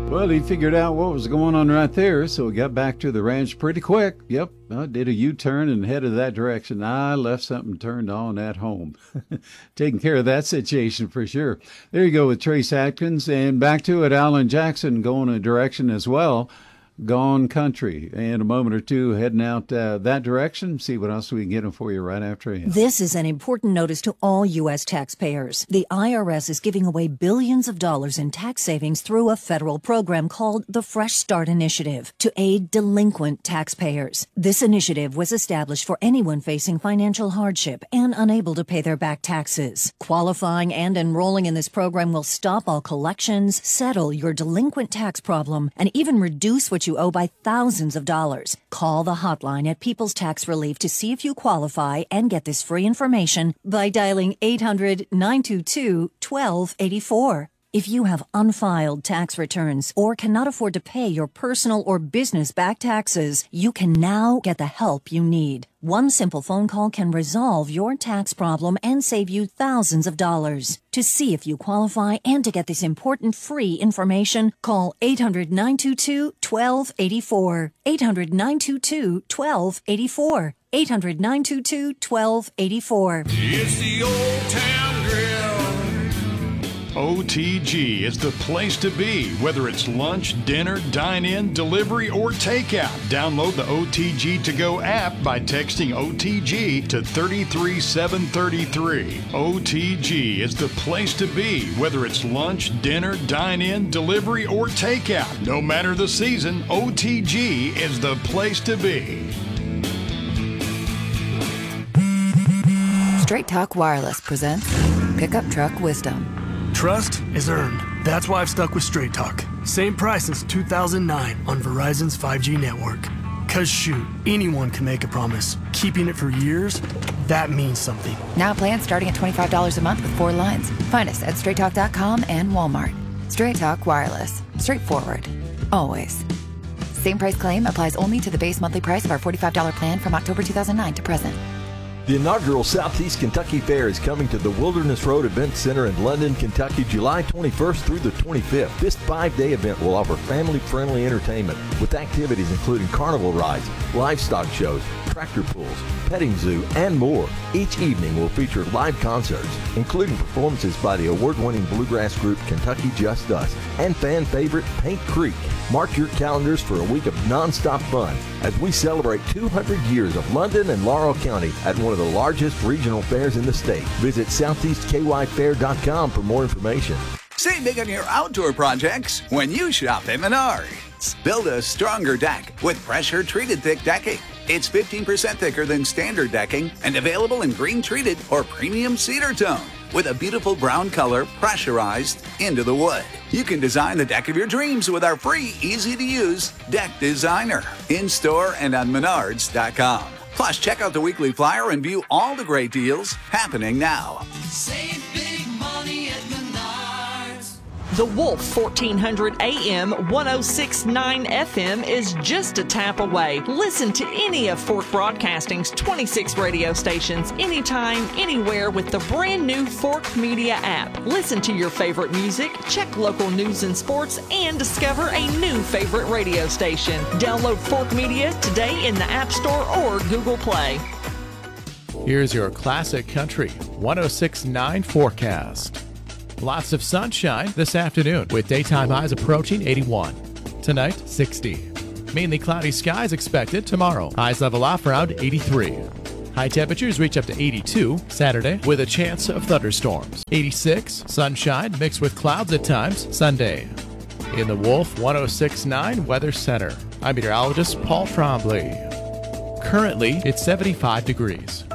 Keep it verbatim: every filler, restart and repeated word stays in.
Well, he figured out what was going on right there, so he got back to the ranch pretty quick. Yep, I did a U-turn and headed that direction. I left something turned on at home. Taking care of that situation for sure. There you go with Trace Atkins. And back to it, Alan Jackson going a direction as well. Gone Country. And a moment or two heading out uh, that direction. See what else we can get them for you right after him. This is an important notice to all U S taxpayers. The I R S is giving away billions of dollars in tax savings through a federal program called the Fresh Start Initiative to aid delinquent taxpayers. This initiative was established for anyone facing financial hardship and unable to pay their back taxes. Qualifying and enrolling in this program will stop all collections, settle your delinquent tax problem, and even reduce what you owe by thousands of dollars. Call the hotline at People's Tax Relief to see if you qualify and get this free information by dialing eight hundred, nine two two, one two eight four. If you have unfiled tax returns or cannot afford to pay your personal or business back taxes, you can now get the help you need. One simple phone call can resolve your tax problem and save you thousands of dollars. To see if you qualify and to get this important free information, call eight hundred, nine two two, one two eight four. eight hundred, nine two two, one two eight four. eight hundred, nine two two, one two eight four. It's the Old Town Grill. O T G is the place to be, whether it's lunch, dinner, dine-in, delivery, or takeout. Download the O T G To Go app by texting O T G to three three seven three three. O T G is the place to be, whether it's lunch, dinner, dine-in, delivery, or takeout. No matter the season, O T G is the place to be. Straight Talk Wireless presents Pickup Truck Wisdom. Trust is earned. That's why I've stuck with Straight Talk. Same price since two thousand nine on Verizon's five G network. Cause shoot, anyone can make a promise. Keeping it for years, that means something. Now plans starting at twenty-five dollars a month with four lines. Find us at straight talk dot com and Walmart. Straight Talk Wireless. Straightforward. Always. Same price claim applies only to the base monthly price of our forty-five dollars plan from October two thousand nine to present. The inaugural Southeast Kentucky Fair is coming to the Wilderness Road Event Center in London, Kentucky, July twenty-first through the twenty-fifth. This five-day event will offer family-friendly entertainment with activities including carnival rides, livestock shows, tractor pulls, petting zoo, and more. Each evening will feature live concerts, including performances by the award-winning bluegrass group Kentucky Just Us and fan favorite Paint Creek. Mark your calendars for a week of nonstop fun as we celebrate two hundred years of London and Laurel County at one of the largest regional fairs in the state. Visit southeast k y fair dot com for more information. Save big on your outdoor projects when you shop at Menards. Build a stronger deck with pressure-treated thick decking. It's fifteen percent thicker than standard decking and available in green-treated or premium cedar tone with a beautiful brown color pressurized into the wood. You can design the deck of your dreams with our free, easy-to-use Deck Designer in-store and on menards dot com. Plus, check out the weekly flyer and view all the great deals happening now. Save big money at Menards. The Wolf fourteen hundred A M one oh six point nine F M is just a tap away. Listen to any of Fork Broadcasting's twenty-six radio stations anytime, anywhere with the brand new Fork Media app. Listen to your favorite music, check local news and sports, and discover a new favorite radio station. Download Fork Media today in the App Store or Google Play. Here's your classic country one oh six point nine forecast. Lots of sunshine this afternoon with daytime highs approaching eighty-one. Tonight, sixty. Mainly cloudy skies expected tomorrow. Highs level off around eighty-three. High temperatures reach up to eighty-two Saturday with a chance of thunderstorms. eighty-six, sunshine mixed with clouds at times Sunday. In the Wolf one oh six point nine Weather Center, I'm meteorologist Paul Trombley. Currently, it's seventy-five degrees.